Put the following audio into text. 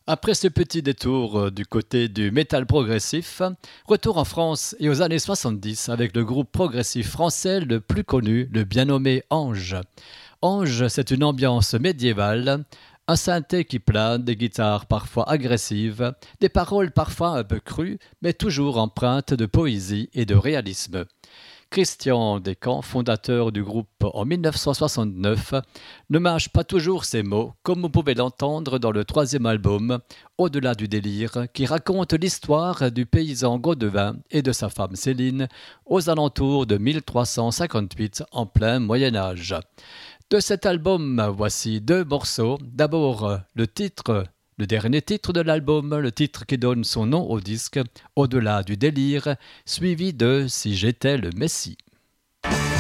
Après ce petit détour du côté du métal progressif, retour en France et aux années 70 avec le groupe progressif français le plus connu, le bien nommé Ange. Ange, c'est une ambiance médiévale, un synthé qui plane, des guitares parfois agressives, des paroles parfois un peu crues, mais toujours empreintes de poésie et de réalisme. Christian Descamps, fondateur du groupe en 1969, ne mâche pas toujours ses mots, comme vous pouvez l'entendre dans le troisième album, Au-delà du délire, qui raconte l'histoire du paysan Gaudevin et de sa femme Céline aux alentours de 1358 en plein Moyen Âge. De cet album, voici deux morceaux. D'abord, le dernier titre de l'album, le titre qui donne son nom au disque, Au-delà du délire, suivi de Si j'étais le Messie.